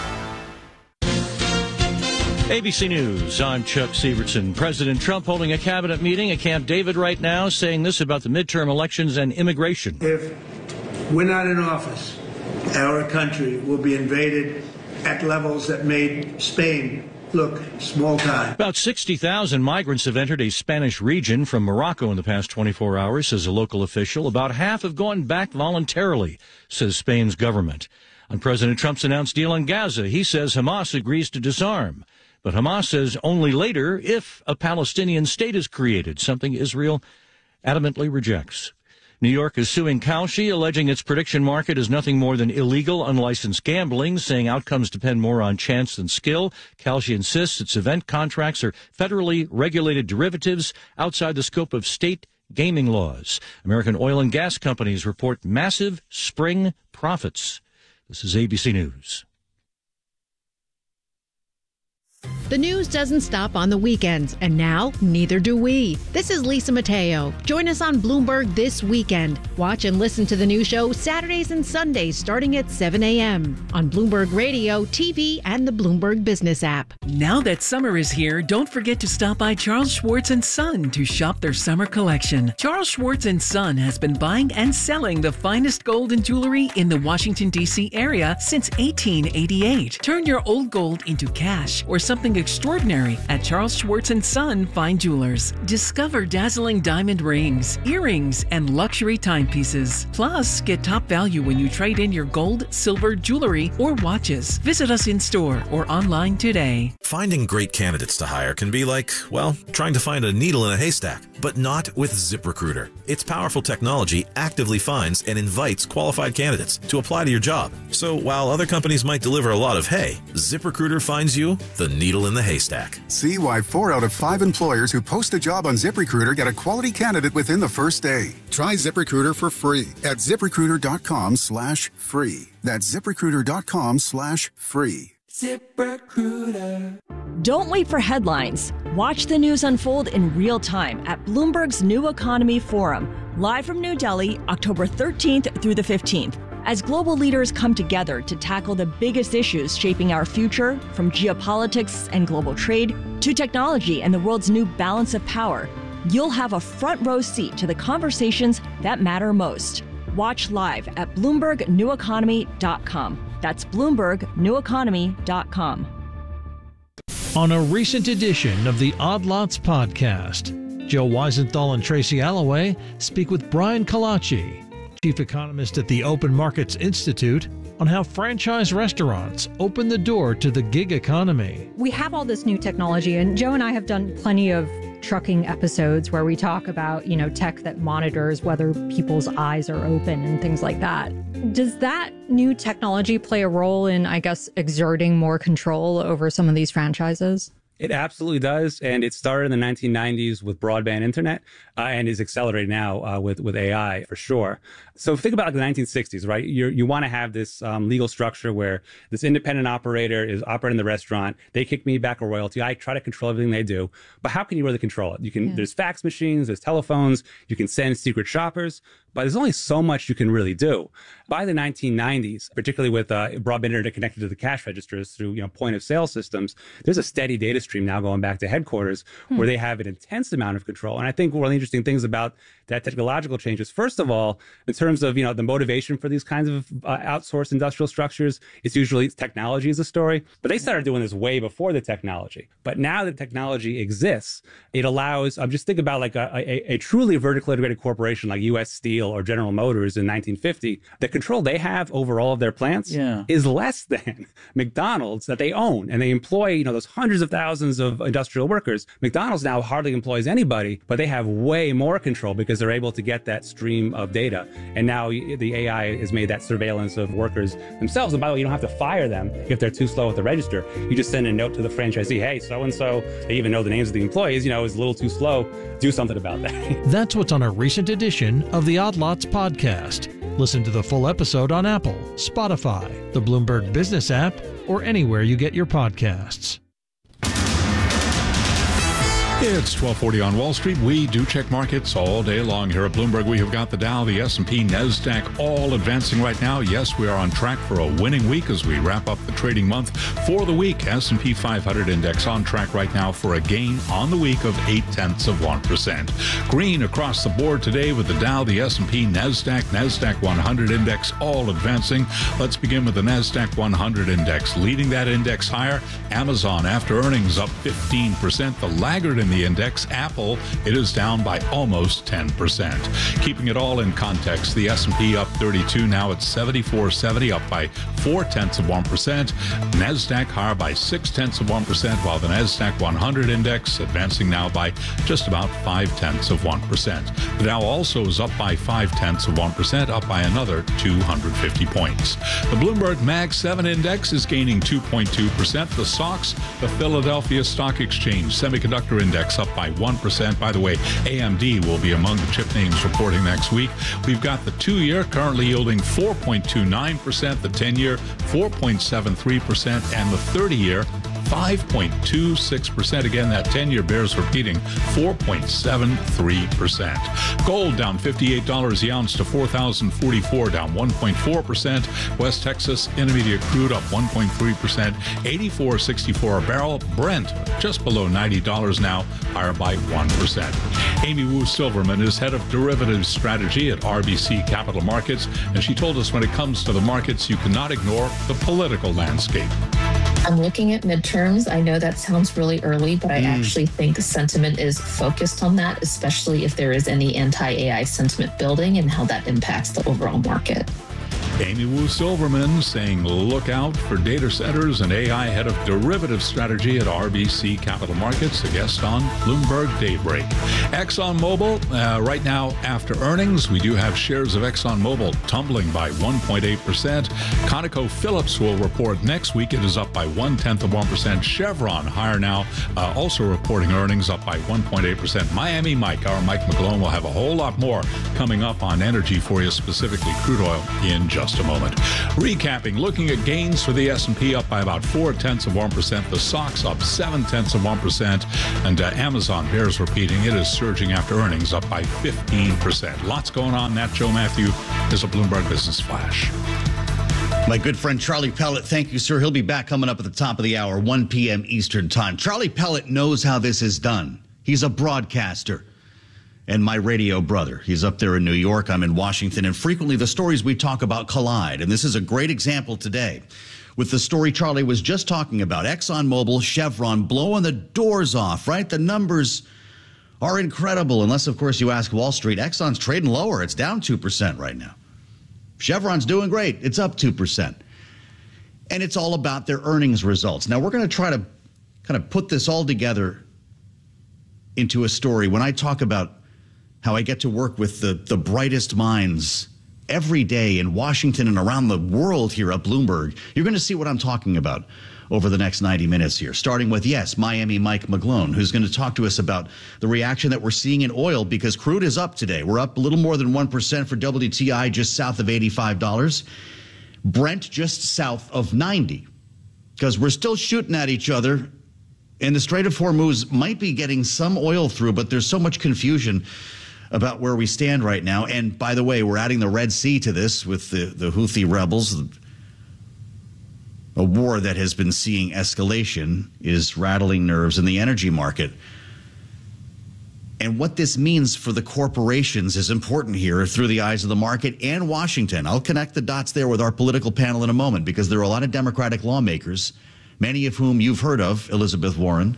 A B C News, I'm Chuck Severson. President Trump holding a cabinet meeting at Camp David right now, saying this about the midterm elections and immigration. If we're not in office, our country will be invaded at levels that made Spain look small time. About sixty thousand migrants have entered a Spanish region from Morocco in the past twenty-four hours, says a local official. About half have gone back voluntarily, says Spain's government. On President Trump's announced deal on Gaza, he says Hamas agrees to disarm. But Hamas says only later if a Palestinian state is created, something Israel adamantly rejects. New York is suing Kalshi, alleging its prediction market is nothing more than illegal, unlicensed gambling, saying outcomes depend more on chance than skill. Kalshi insists its event contracts are federally regulated derivatives outside the scope of state gaming laws. American oil and gas companies report massive spring profits. This is A B C News. The news doesn't stop on the weekends, and now neither do we. This is Lisa Mateo. Join us on Bloomberg this weekend. Watch and listen to the new show Saturdays and Sundays starting at seven a.m. on Bloomberg Radio, T V, and the Bloomberg Business app. Now that summer is here, don't forget to stop by Charles Schwartz and Son to shop their summer collection. Charles Schwartz and Son has been buying and selling the finest gold and jewelry in the Washington, D C area since eighteen eighty-eight. Turn your old gold into cash or something extraordinary at Charles Schwartz and Son Fine Jewelers. Discover dazzling diamond rings, earrings, and luxury timepieces. Plus, get top value when you trade in your gold, silver, jewelry, or watches. Visit us in store or online today. Finding great candidates to hire can be like, well, trying to find a needle in a haystack, but not with ZipRecruiter. Its powerful technology actively finds and invites qualified candidates to apply to your job. So while other companies might deliver a lot of hay, ZipRecruiter finds you the needle in the haystack. See why four out of five employers who post a job on ZipRecruiter get a quality candidate within the first day. Try ZipRecruiter for free at ZipRecruiter.com slash free. That's ZipRecruiter.com slash free. ZipRecruiter. Don't wait for headlines. Watch the news unfold in real time at Bloomberg's New Economy Forum, live from New Delhi, October thirteenth through the fifteenth. As global leaders come together to tackle the biggest issues shaping our future, from geopolitics and global trade to technology and the world's new balance of power, you'll have a front row seat to the conversations that matter most. Watch live at Bloomberg New Economy dot com. That's Bloomberg New Economy dot com. On a recent edition of the Odd Lots podcast, Joe Weisenthal and Tracy Alloway speak with Brian Kalachi, chief economist at the Open Markets Institute, on how franchise restaurants open the door to the gig economy. We have all this new technology, and Joe and I have done plenty of trucking episodes where we talk about, you know, tech that monitors whether people's eyes are open and things like that. Does that new technology play a role in, I guess, exerting more control over some of these franchises? It absolutely does, and it started in the nineteen nineties with broadband internet, uh, and is accelerating now uh, with with A I for sure. So think about like the nineteen sixties, right? You're, you want to have this um, legal structure where this independent operator is operating the restaurant. They kick me back a royalty. I try to control everything they do, but how can you really control it? You can. Yeah. There's fax machines, there's telephones. You can send secret shoppers, but there's only so much you can really do. By the nineteen nineties, particularly with uh, broadband internet connected to the cash registers through you know point of sale systems, there's a steady data stream now going back to headquarters hmm. where they have an intense amount of control. And I think one of the interesting things about that technological change is, first of all, in terms of you know the motivation for these kinds of uh, outsourced industrial structures, it's usually technology is a story. But they started doing this way before the technology. But now that technology exists, it allows. Um, just think about like a, a, a truly vertically integrated corporation like U S Steel or General Motors in nineteen fifty. The control they have over all of their plants yeah. is less than McDonald's that they own, and they employ you know those hundreds of thousands of industrial workers. McDonald's now hardly employs anybody, but they have way more control because they're able to get that stream of data. And now the A I has made that surveillance of workers themselves. And by the way, you don't have to fire them if they're too slow at the register. You just send a note to the franchisee, hey, so-and-so, they even know the names of the employees, you know, is a little too slow. Do something about that. That's what's on a recent edition of the Odd Lots podcast. Listen to the full episode on Apple, Spotify, the Bloomberg Business app, or anywhere you get your podcasts. It's twelve forty on Wall Street. We do check markets all day long here at Bloomberg. We have got the Dow, the S and P, NASDAQ all advancing right now. Yes, we are on track for a winning week as we wrap up the trading month. For the week, S and P five hundred index on track right now for a gain on the week of eight tenths of one percent. Green across the board today with the Dow, the S and P, NASDAQ, NASDAQ one hundred index all advancing. Let's begin with the NASDAQ one hundred index. Leading that index higher, Amazon after earnings up fifteen percent. The laggard in the index, Apple, it is down by almost ten percent. Keeping it all in context, the S and P up thirty-two, now at seventy-four seventy, up by four tenths of one percent. NASDAQ higher by six tenths of one percent, while the NASDAQ one hundred index advancing now by just about five tenths of one percent. The Dow also is up by five tenths of one percent, up by another two hundred fifty points. The Bloomberg Mag seven index is gaining two point two percent. The S O X, the Philadelphia Stock Exchange Semiconductor Index, up by one percent. By the way, A M D will be among the chip names reporting next week. We've got the two-year currently yielding four point two nine percent, the ten-year four point seven three percent, and the thirty-year five point two six percent. Again, that ten-year bears repeating, four point seven three percent. Gold down fifty-eight dollars the ounce to four thousand forty-four dollars, down one point four percent. West Texas Intermediate crude up one point three percent, eighty-four sixty-four a barrel. Brent just below ninety dollars now, higher by one percent. Amy Wu Silverman is head of derivatives strategy at R B C Capital Markets, and she told us when it comes to the markets, you cannot ignore the political landscape. I'm looking at midterms. I know that sounds really early, but I mm. actually think the sentiment is focused on that, especially if there is any anti-A I sentiment building and how that impacts the overall market. Amy Wu Silverman saying look out for data centers and A I, head of derivative strategy at R B C Capital Markets, a guest on Bloomberg Daybreak. ExxonMobil, uh, right now after earnings, we do have shares of ExxonMobil tumbling by one point eight percent. ConocoPhillips will report next week. It is up by one-tenth of one percent. Chevron higher now, uh, also reporting earnings up by one point eight percent. Miami Mike, our Mike McGlone, will have a whole lot more coming up on energy for you, specifically crude oil, in just a moment. Recapping, looking at gains for the S and P up by about four-tenths of one percent. The S O X up seven-tenths of one percent. And uh, Amazon bears repeating, it is surging after earnings up by fifteen percent. Lots going on. That, Joe Matthew, is a Bloomberg Business Flash. My good friend Charlie Pellet, thank you, sir. He'll be back coming up at the top of the hour, one p.m. Eastern Time. Charlie Pellet knows how this is done. He's a broadcaster. And my radio brother. He's up there in New York. I'm in Washington. And frequently the stories we talk about collide. And this is a great example today with the story Charlie was just talking about. ExxonMobil, Chevron blowing the doors off, right? The numbers are incredible. Unless, of course, you ask Wall Street. Exxon's trading lower. It's down two percent right now. Chevron's doing great. It's up two percent. And it's all about their earnings results. Now, we're going to try to kind of put this all together into a story. When I talk about how I get to work with the, the brightest minds every day in Washington and around the world here at Bloomberg, you're going to see what I'm talking about over the next ninety minutes here, starting with, yes, Miami Mike McGlone, who's going to talk to us about the reaction that we're seeing in oil, because crude is up today. We're up a little more than one percent for W T I, just south of eighty-five dollars. Brent just south of ninety, because we're still shooting at each other. And the Strait of Hormuz might be getting some oil through, but there's so much confusion about where we stand right now. And by the way, we're adding the Red Sea to this with the, the Houthi rebels. A war that has been seeing escalation is rattling nerves in the energy market. And what this means for the corporations is important here through the eyes of the market and Washington. I'll connect the dots there with our political panel in a moment, because there are a lot of Democratic lawmakers, many of whom you've heard of, Elizabeth Warren,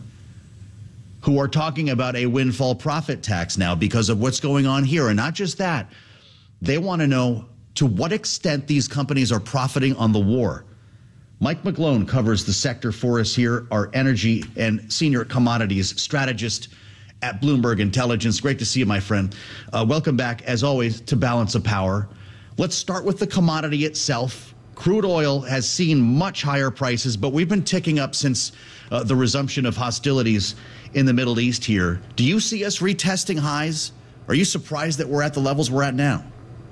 who are talking about a windfall profit tax now because of what's going on here. And not just that, they want to know to what extent these companies are profiting on the war. Mike McGlone covers the sector for us here, our energy and senior commodities strategist at Bloomberg Intelligence. Great to see you, my friend. Uh, welcome back, as always, to Balance of Power. Let's start with the commodity itself. Crude oil has seen much higher prices, but we've been ticking up since uh, the resumption of hostilities in the Middle East here. Do you see us retesting highs? Are you surprised that we're at the levels we're at now?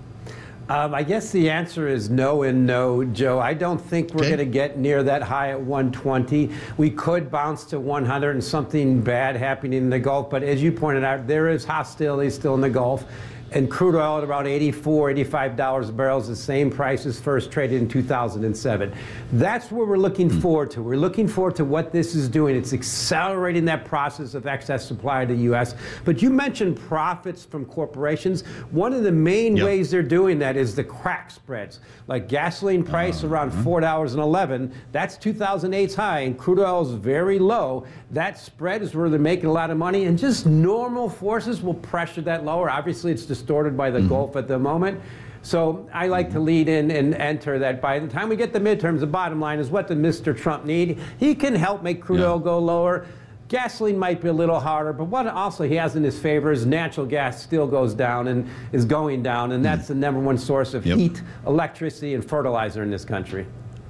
Um, I guess the answer is no and no, Joe. I don't think we're okay. going to get near that high at one twenty. We could bounce to one hundred and something bad happening in the Gulf. But as you pointed out, there is hostility still in the Gulf. And crude oil at about eighty-four, eighty-five dollars a barrel is the same price as first traded in two thousand seven. That's what we're looking forward to. We're looking forward to what this is doing. It's accelerating that process of excess supply to the U S. But you mentioned profits from corporations. One of the main yep. ways they're doing that is the crack spreads. Like gasoline price uh, around four dollars and eleven cents. That's two thousand eight's high, and crude oil is very low. That spread is where they're making a lot of money, and just normal forces will pressure that lower. Obviously, it's distorted by the mm-hmm. Gulf at the moment. So I like to lead in and enter that by the time we get the midterms, the bottom line is, what does Mister Trump need? He can help make crude yeah. oil go lower. Gasoline might be a little harder, but what also he has in his favor is natural gas still goes down and is going down, and that's mm. the number one source of yep. heat, electricity, and fertilizer in this country.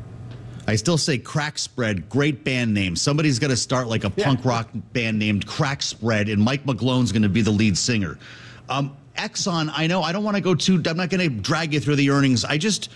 I still say Crack Spread, great band name. Somebody's got to start like a yeah. punk rock band named Crack Spread, and Mike McGlone's going to be the lead singer. Um, Exxon, I know I don't want to go too, I'm not going to drag you through the earnings. I just,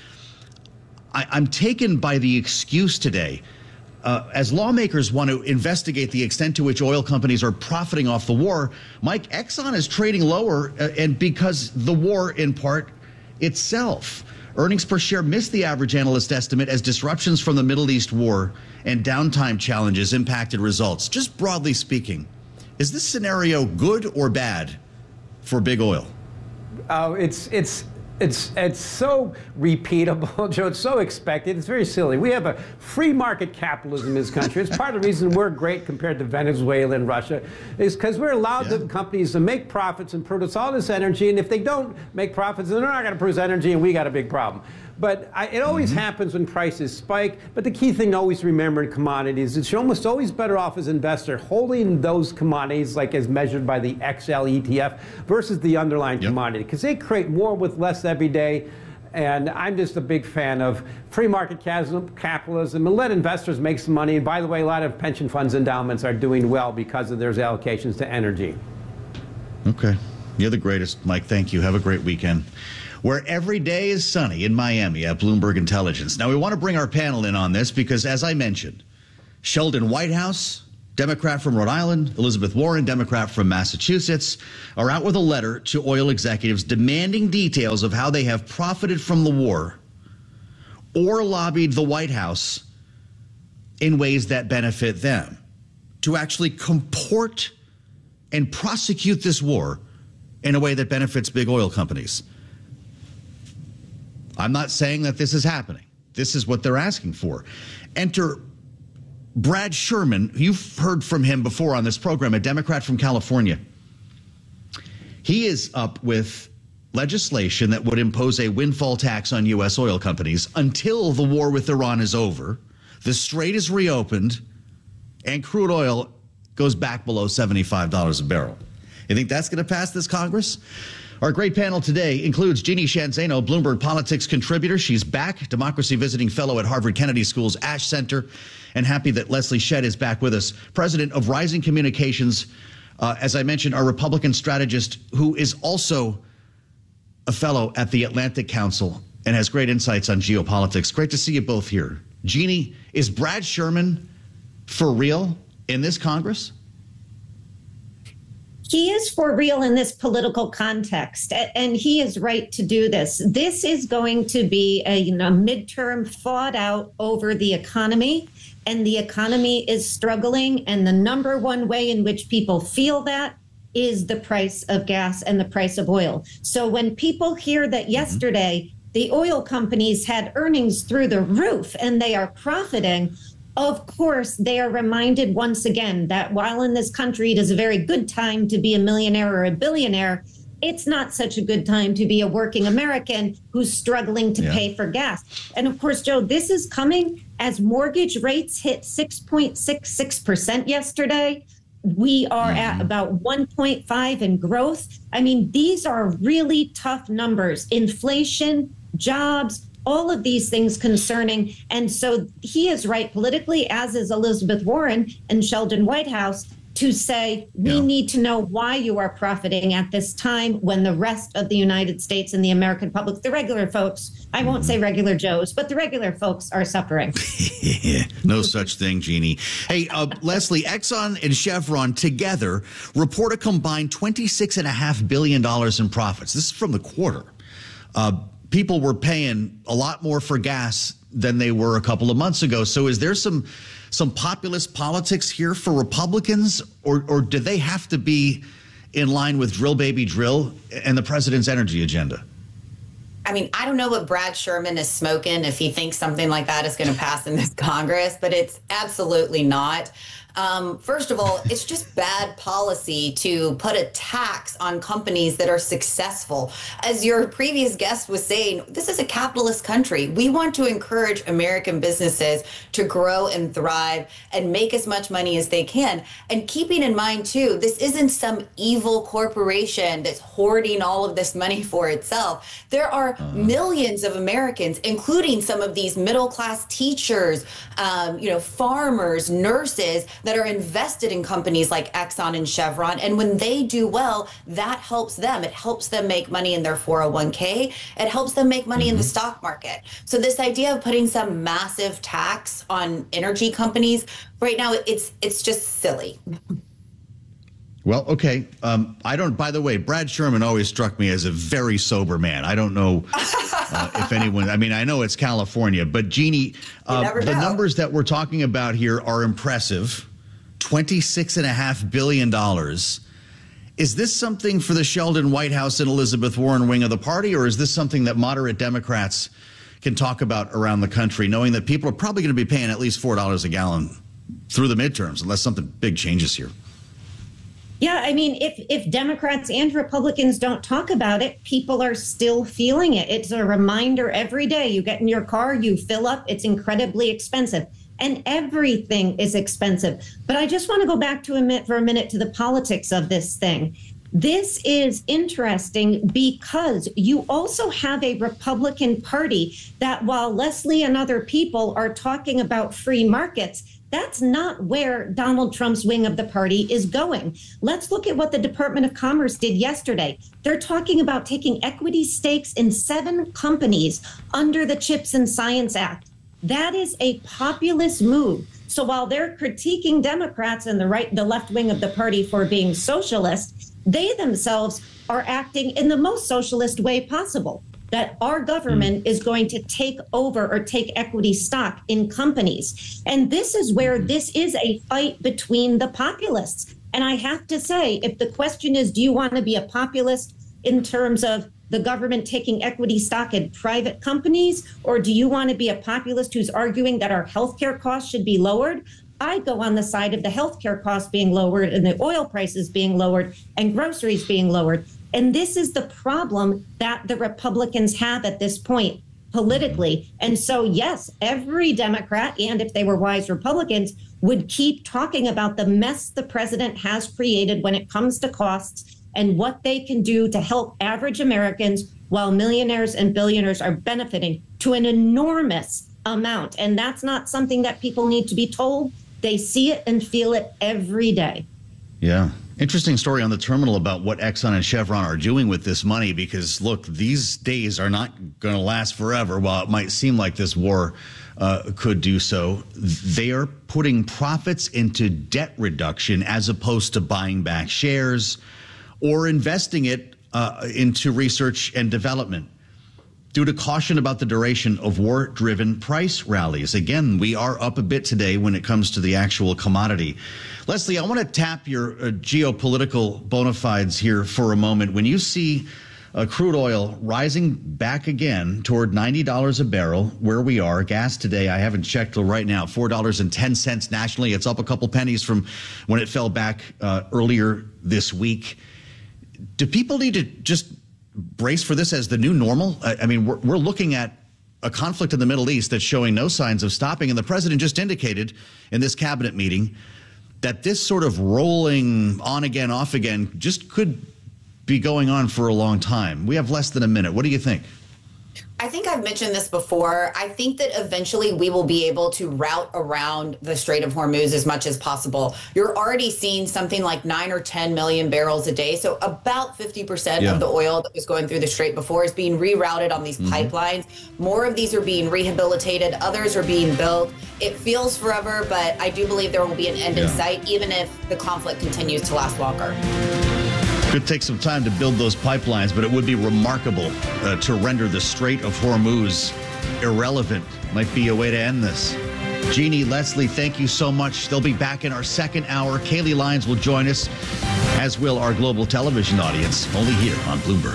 I, I'm taken by the excuse today. Uh, as lawmakers want to investigate the extent to which oil companies are profiting off the war, Mike, Exxon is trading lower, uh, and because the war, in part, itself. Earnings per share missed the average analyst estimate as disruptions from the Middle East war and downtime challenges impacted results. Just broadly speaking, is this scenario good or bad for big oil? Uh, it's it's It's it's so repeatable, Joe. It's so expected. It's very silly. We have a free market capitalism in this country. It's part of the reason we're great compared to Venezuela and Russia, is because we're allowed yeah. the companies to make profits and produce all this energy. And if they don't make profits, then they're not going to produce energy, and we got a big problem. But I, it always mm-hmm. happens when prices spike. But the key thing to always remember in commodities is you're almost always better off as an investor holding those commodities, like as measured by the X L E T F, versus the underlying yep. commodity, because they create more with less every day. And I'm just a big fan of free market capitalism and let investors make some money. And by the way, a lot of pension funds endowments are doing well because of their allocations to energy. Okay. You're the greatest, Mike. Thank you. Have a great weekend. Where every day is sunny in Miami at Bloomberg Intelligence. Now, we want to bring our panel in on this because, as I mentioned, Sheldon Whitehouse, Democrat from Rhode Island, Elizabeth Warren, Democrat from Massachusetts, are out with a letter to oil executives demanding details of how they have profited from the war or lobbied the White House in ways that benefit them to actually comport and prosecute this war in a way that benefits big oil companies. I'm not saying that this is happening. This is what they're asking for. Enter Brad Sherman. You've heard from him before on this program, a Democrat from California. He is up with legislation that would impose a windfall tax on U S oil companies until the war with Iran is over, the strait is reopened, and crude oil goes back below seventy-five dollars a barrel. You think that's going to pass this Congress? Our great panel today includes Jeannie Sheehan Zaino, Bloomberg Politics contributor. She's back, democracy visiting fellow at Harvard Kennedy School's Ash Center, and happy that Leslie Shedd is back with us, president of Rising Communications. Uh, as I mentioned, our Republican strategist, who is also a fellow at the Atlantic Council and has great insights on geopolitics. Great to see you both here. Jeannie, is Brad Sherman for real in this Congress? He is for real in this political context, and he is right to do this. This is going to be a, you know, midterm fought out over the economy, and the economy is struggling. And the number one way in which people feel that is the price of gas and the price of oil. So when people hear that yesterday the oil companies had earnings through the roof and they are profiting, of course, they are reminded once again that while in this country it is a very good time to be a millionaire or a billionaire, it's not such a good time to be a working American who's struggling to yeah. pay for gas. And of course, Joe, this is coming as mortgage rates hit six point six six percent yesterday. We are mm-hmm. at about one point five in growth. I mean, these are really tough numbers. Inflation, jobs, all of these things concerning. And so he is right politically, as is Elizabeth Warren and Sheldon Whitehouse, to say we yeah. need to know why you are profiting at this time when the rest of the United States and the American public, the regular folks, I won't say regular Joes, but the regular folks are suffering. No such thing, Jeannie. Hey, uh, Leslie, Exxon and Chevron together report a combined twenty-six point five billion dollars in profits. This is from the quarter. Uh, people were paying a lot more for gas than they were a couple of months ago. So is there some some populist politics here for Republicans, or, or do they have to be in line with drill, baby, drill and the president's energy agenda? I mean, I don't know what Brad Sherman is smoking if he thinks something like that is going to pass in this Congress, but it's absolutely not. Um, first of all, it's just bad policy to put a tax on companies that are successful. As your previous guest was saying, this is a capitalist country. We want to encourage American businesses to grow and thrive and make as much money as they can. And keeping in mind, too, this isn't some evil corporation that's hoarding all of this money for itself. There are uh-huh. millions of Americans, including some of these middle-class teachers, um, you know, farmers, nurses, that are invested in companies like Exxon and Chevron. And when they do well, that helps them. It helps them make money in their four oh one k. It helps them make money mm-hmm. in the stock market. So this idea of putting some massive tax on energy companies right now, it's it's just silly. Well, okay. Um, I don't, by the way, Brad Sherman always struck me as a very sober man. I don't know uh, if anyone, I mean, I know it's California, but Jeannie, uh, the numbers that we're talking about here are impressive. twenty-six point five billion dollars. Is this something for the Sheldon Whitehouse and Elizabeth Warren wing of the party, or is this something that moderate Democrats can talk about around the country, knowing that people are probably going to be paying at least four dollars a gallon through the midterms, unless something big changes here? Yeah, I mean, if if Democrats and Republicans don't talk about it, people are still feeling it. It's a reminder every day. You get in your car, you fill up, it's incredibly expensive. And everything is expensive. But I just want to go back to a minute for a minute to the politics of this thing. This is interesting because you also have a Republican Party that, while Leslie and other people are talking about free markets, that's not where Donald Trump's wing of the party is going. Let's look at what the Department of Commerce did yesterday. They're talking about taking equity stakes in seven companies under the CHIPS and Science Act. That is a populist move. So while they're critiquing Democrats and the right, the left wing of the party for being socialist, they themselves are acting in the most socialist way possible, that our government is going to take over or take equity stock in companies. And this is where this is a fight between the populists. And I have to say, if the question is, do you want to be a populist in terms of the government taking equity stock in private companies, or do you want to be a populist who's arguing that our healthcare costs should be lowered? I go on the side of the healthcare costs being lowered and the oil prices being lowered and groceries being lowered. And this is the problem that the Republicans have at this point politically. And so, yes, every Democrat, and if they were wise Republicans, would keep talking about the mess the president has created when it comes to costs and what they can do to help average Americans while millionaires and billionaires are benefiting to an enormous amount. And that's not something that people need to be told. They see it and feel it every day. Yeah. Interesting story on the terminal about what Exxon and Chevron are doing with this money, because, look, these days are not going to last forever. While it might seem like this war uh, could do so, they are putting profits into debt reduction as opposed to buying back shares or investing it uh, into research and development, due to caution about the duration of war-driven price rallies. Again, we are up a bit today when it comes to the actual commodity. Leslie, I want to tap your uh, geopolitical bona fides here for a moment. When you see uh, crude oil rising back again toward ninety dollars a barrel, where we are, gas today, I haven't checked till right now, four dollars and ten cents nationally. It's up a couple pennies from when it fell back uh, earlier this week. Do people need to just brace for this as the new normal? I mean, we're, we're looking at a conflict in the Middle East that's showing no signs of stopping. And the president just indicated in this cabinet meeting that this sort of rolling on again, off again just could be going on for a long time. We have less than a minute. What do you think? I think I've mentioned this before. I think that eventually we will be able to route around the Strait of Hormuz as much as possible. You're already seeing something like nine or ten million barrels a day. So about fifty percent yeah. of the oil that was going through the Strait before is being rerouted on these mm-hmm. pipelines. More of these are being rehabilitated. Others are being built. It feels forever, but I do believe there will be an end yeah. in sight, even if the conflict continues to last longer. Could take some time to build those pipelines, but it would be remarkable uh, to render the Strait of Hormuz irrelevant. Might be a way to end this. Jeannie, Leslie, thank you so much. They'll be back in our second hour. Kaylee Lyons will join us, as will our global television audience, only here on Bloomberg.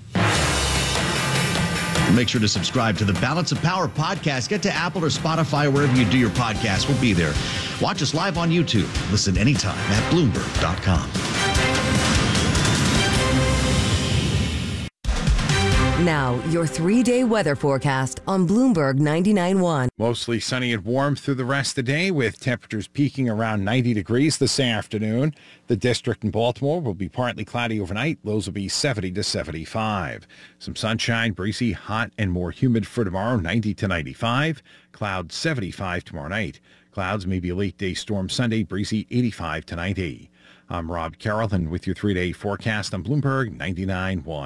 Make sure to subscribe to the Balance of Power podcast. Get to Apple or Spotify, wherever you do your podcast. We'll be there. Watch us live on YouTube. Listen anytime at Bloomberg dot com. Now, your three-day weather forecast on Bloomberg ninety-nine point one. Mostly sunny and warm through the rest of the day, with temperatures peaking around ninety degrees this afternoon. The district in Baltimore will be partly cloudy overnight. Lows will be seventy to seventy-five. Some sunshine, breezy, hot, and more humid for tomorrow, ninety to ninety-five. Clouds seventy-five tomorrow night. Clouds, maybe a late day storm Sunday, breezy, eighty-five to ninety. I'm Rob Carroll, and with your three-day forecast on Bloomberg ninety-nine point one.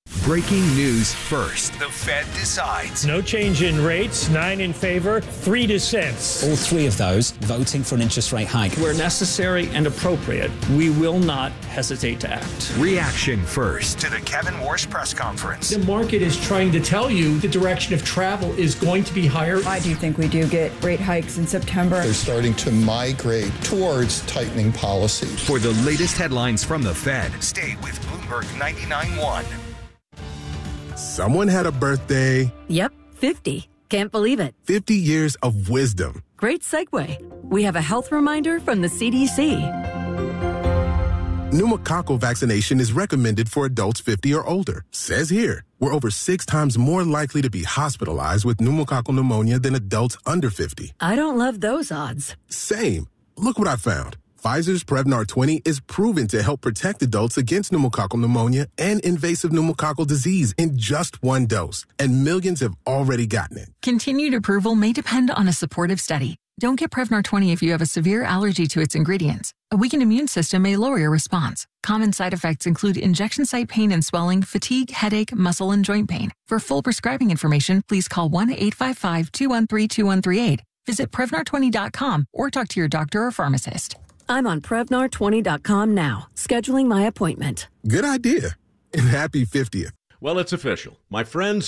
Breaking news first. The Fed decides. No change in rates, nine in favor, three dissents. All three of those voting for an interest rate hike. Where necessary and appropriate, we will not hesitate to act. Reaction first to the Kevin Warsh press conference. The market is trying to tell you the direction of travel is going to be higher. I do think we do get rate hikes in September. They're starting to migrate towards tightening policy. For the latest headlines from the Fed, stay with Bloomberg ninety-nine point one. Someone had a birthday. Yep, fifty. Can't believe it. fifty years of wisdom. Great segue. We have a health reminder from the C D C. Pneumococcal vaccination is recommended for adults fifty or older. Says here, we're over six times more likely to be hospitalized with pneumococcal pneumonia than adults under fifty. I don't love those odds. Same. Look what I found. Pfizer's Prevnar twenty is proven to help protect adults against pneumococcal pneumonia and invasive pneumococcal disease in just one dose, and millions have already gotten it. Continued approval may depend on a supportive study. Don't get Prevnar twenty if you have a severe allergy to its ingredients. A weakened immune system may lower your response. Common side effects include injection site pain and swelling, fatigue, headache, muscle, and joint pain. For full prescribing information, please call one eight five five, two one three, two one three eight. Visit Prevnar twenty dot com or talk to your doctor or pharmacist. I'm on Prevnar twenty dot com now, scheduling my appointment. Good idea. And happy fiftieth. Well, it's official. My friends